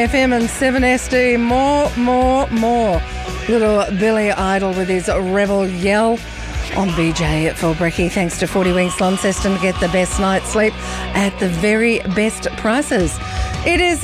LAFM and 7SD. More. Little Billy Idol with his Rebel Yell on BJ at Fullbricky. Thanks to 40 Winks Launceston to get the best night's sleep at the very best prices. It is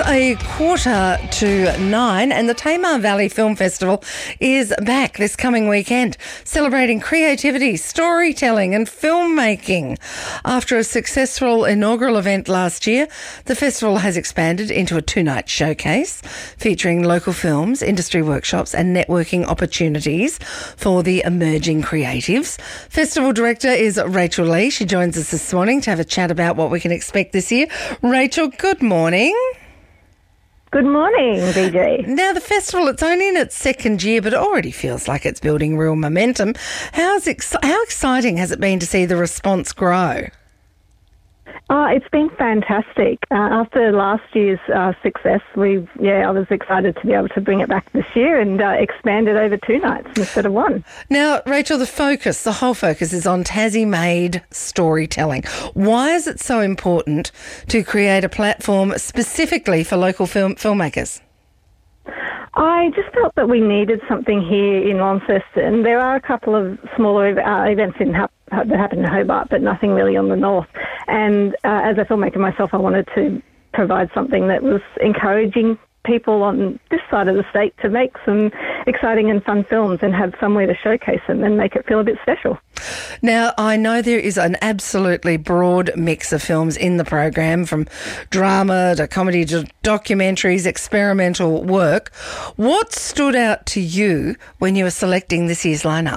8:45 and the Tamar Valley Film Festival is back this coming weekend, celebrating creativity, storytelling and filmmaking. After a successful inaugural event last year, the festival has expanded into a 2-night showcase featuring local films, industry workshops and networking opportunities for the emerging creatives. Festival director is Rachel Lee. She joins us this morning to have a chat about what we can expect this year. Rachel, good morning. Good morning, BJ. Now, the festival, it's only in its second year, but it already feels like it's building real momentum. How exciting has it been to see the response grow? It's been fantastic. After last year's success, I was excited to be able to bring it back this year and expand it over 2 nights instead of 1. Now, Rachel, the whole focus is on Tassie-made storytelling. Why is it so important to create a platform specifically for local filmmakers? I just felt that we needed something here in Launceston. There are a couple of smaller events that happen in Hobart, but nothing really on the north. And as a filmmaker myself, I wanted to provide something that was encouraging people on this side of the state to make some exciting and fun films and have somewhere to showcase them and make it feel a bit special. Now, I know there is an absolutely broad mix of films in the program, from drama to comedy to documentaries, experimental work. What stood out to you when you were selecting this year's lineup?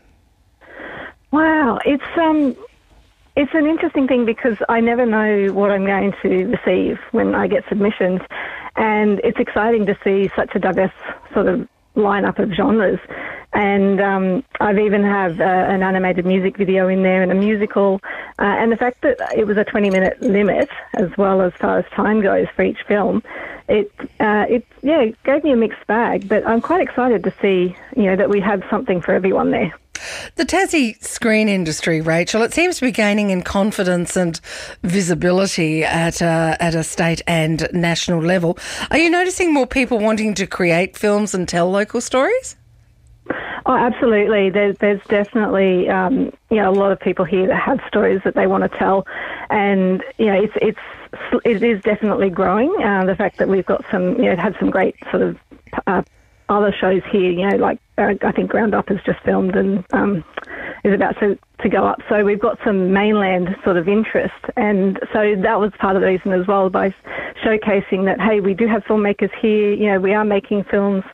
Wow, it's an interesting thing because I never know what I'm going to receive when I get submissions, and it's exciting to see such a diverse sort of lineup of genres. And I've even have an animated music video in there and a musical, and the fact that it was a 20-minute limit as well as far as time goes for each film, it gave me a mixed bag. But I'm quite excited to see that we have something for everyone there. The Tassie screen industry, Rachel, it seems to be gaining in confidence and visibility at a state and national level. Are you noticing more people wanting to create films and tell local stories? Oh, absolutely. There's definitely a lot of people here that have stories that they want to tell, and it is definitely growing. The fact that we've got had some great sort of other shows here, like I think Ground Up has just filmed and is about to go up. So we've got some mainland sort of interest, and so that was part of the reason as well, by showcasing that, hey, we do have filmmakers here, we are making films.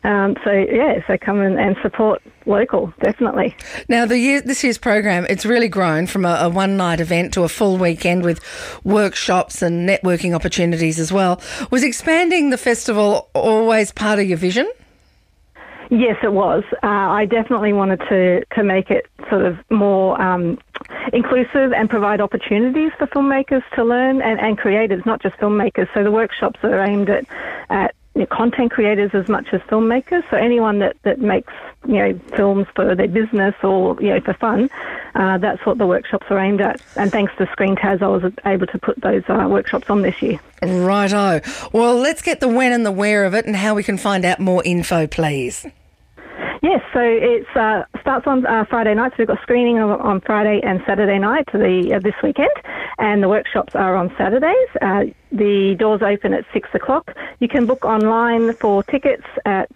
So come and support local, definitely. Now, this year's program, it's really grown from a one-night event to a full weekend with workshops and networking opportunities as well. Was expanding the festival always part of your vision? Yes, it was. I definitely wanted to make it sort of more inclusive and provide opportunities for filmmakers to learn and creators, not just filmmakers. So the workshops are aimed at content creators as much as filmmakers. So anyone that makes films for their business or for fun, that's what the workshops are aimed at. And thanks to ScreenTaz, I was able to put those workshops on this year. Righto. Well, let's get the when and the where of it and how we can find out more info, please. Yes, so it starts on Friday night. So we've got screening on Friday and Saturday night this weekend, and the workshops are on Saturdays. The doors open at 6 o'clock. You can book online for tickets at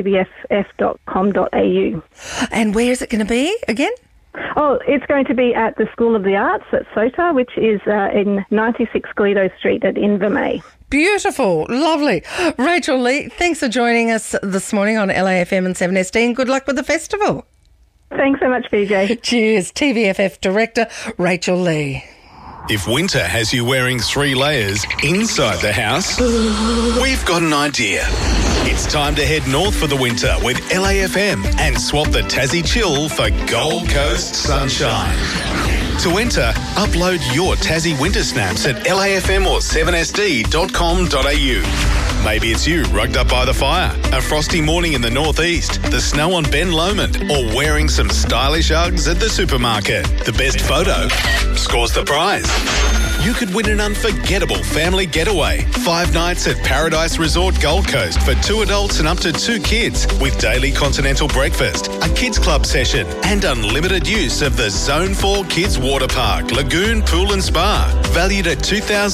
tvff.com.au. And where is it going to be again? Oh, it's going to be at the School of the Arts at SOTA, which is in 96 Gledo Street at Invermay. Beautiful. Lovely. Rachel Lee, thanks for joining us this morning on LAFM and 7SD, and good luck with the festival. Thanks so much, BJ. Cheers. TVFF Director Rachel Lee. If winter has you wearing 3 layers inside the house, we've got an idea. It's time to head north for the winter with LAFM and swap the Tassie chill for Gold Coast sunshine. To enter, upload your Tassie winter snaps at LAFM or 7sd.com.au. Maybe it's you rugged up by the fire, a frosty morning in the northeast, the snow on Ben Lomond, or wearing some stylish Uggs at the supermarket. The best photo scores the prize. you could win an unforgettable family getaway. 5 nights at Paradise Resort Gold Coast for 2 adults and up to 2 kids with daily continental breakfast, a kids club session and unlimited use of the Zone 4 Kids Water Park, Lagoon, Pool and Spa, valued at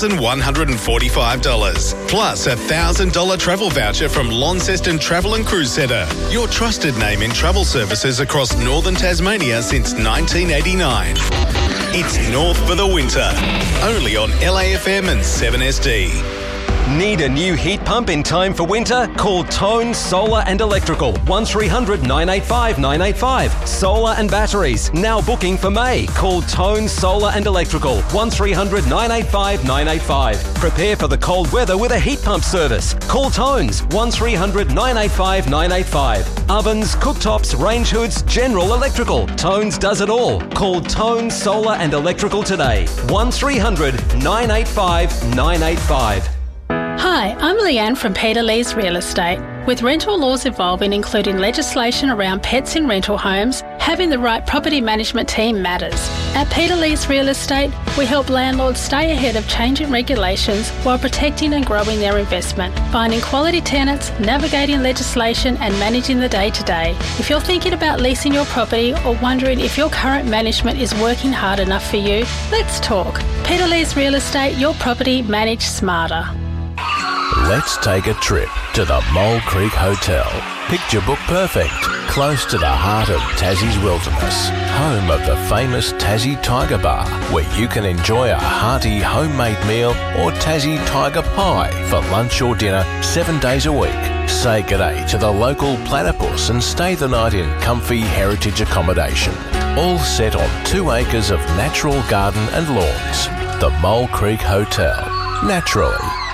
$2,145. Plus a $1,000 travel voucher from Launceston Travel and Cruise Centre, your trusted name in travel services across northern Tasmania since 1989. It's North for the winter, only on LAFM and 7SD. Need a new heat pump in time for winter? Call Tone Solar and Electrical, 1300 985 985. Solar and batteries, now booking for May. Call Tone Solar and Electrical, 1300 985 985. Prepare for the cold weather with a heat pump service. Call Tones, 1300 985 985. Ovens, cooktops, range hoods, general electrical. Tones does it all. Call Tone Solar and Electrical today, 1300 985 985. Hi, I'm Leanne from Peter Lee's Real Estate. With rental laws evolving, including legislation around pets in rental homes, having the right property management team matters. At Peter Lee's Real Estate, we help landlords stay ahead of changing regulations while protecting and growing their investment, finding quality tenants, navigating legislation and managing the day-to-day. If you're thinking about leasing your property or wondering if your current management is working hard enough for you, let's talk. Peter Lee's Real Estate, your property managed smarter. Let's take a trip to the Mole Creek Hotel. Picture book perfect, close to the heart of Tassie's wilderness, home of the famous Tassie Tiger Bar, where you can enjoy a hearty homemade meal or Tassie Tiger Pie for lunch or dinner 7 days a week. Say g'day to the local platypus and stay the night in comfy heritage accommodation. All set on 2 acres of natural garden and lawns. The Mole Creek Hotel. Naturally.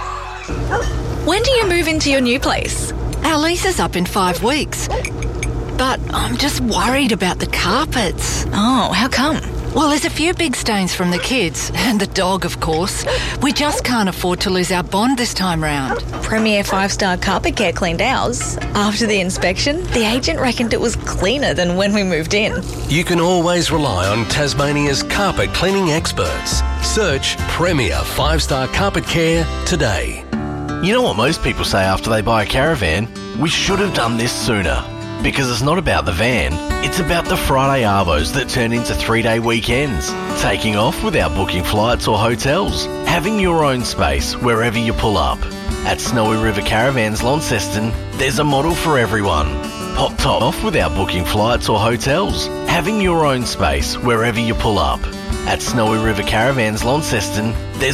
When do you move into your new place? Our lease is up in 5 weeks. But I'm just worried about the carpets. Oh, how come? Well, there's a few big stains from the kids, and the dog, of course. We just can't afford to lose our bond this time round. Premier 5-star Carpet Care cleaned ours. After the inspection, the agent reckoned it was cleaner than when we moved in. You can always rely on Tasmania's carpet cleaning experts. Search Premier 5-star Carpet Care today. You know what most people say after they buy a caravan? We should have done this sooner. Because it's not about the van, it's about the Friday arvos that turn into 3-day weekends. Taking off without booking flights or hotels. Having your own space wherever you pull up. At Snowy River Caravans Launceston, there's a model for everyone. Pop top off without booking flights or hotels. Having your own space wherever you pull up. At Snowy River Caravans Launceston, there's